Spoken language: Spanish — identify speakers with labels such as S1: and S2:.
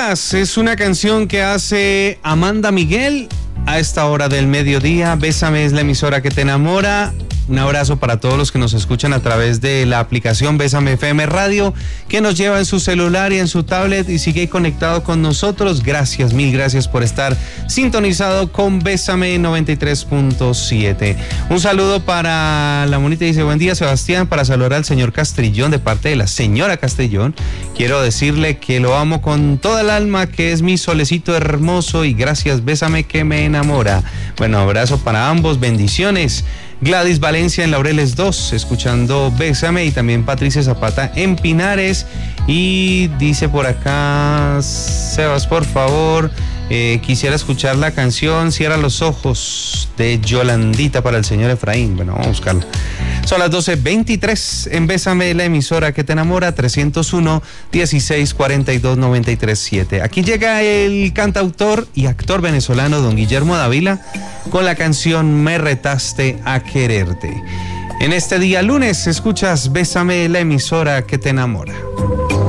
S1: Enamoras es una canción que hace Amanda Miguel a esta hora del mediodía. Bésame es la emisora que te enamora. Un abrazo para todos los que nos escuchan a través de la aplicación Bésame FM Radio, que nos lleva en su celular y en su tablet y sigue conectado con nosotros. Gracias, mil gracias por estar sintonizado con Bésame 93.7. Un saludo para la monita, dice: buen día, Sebastián, para saludar al señor Castrillón de parte de la señora Castrillón. Quiero decirle que lo amo con toda el alma, que es mi solecito hermoso, y gracias, Bésame que me enamora. Bueno, abrazo para ambos, bendiciones. Gladys Valencia en Laureles 2, escuchando Bésame, y también Patricia Zapata en Pinares. Y dice por acá: Sebas, por favor, quisiera escuchar la canción Cierra los ojos de Yolandita para el señor Efraín. Bueno, vamos a buscarla. Son las 12:23 en Bésame, la emisora que te enamora, 301-1642-937. Aquí llega el cantautor y actor venezolano don Guillermo Dávila con la canción Me retaste a quererte. En este día lunes escuchas Bésame, la emisora que te enamora.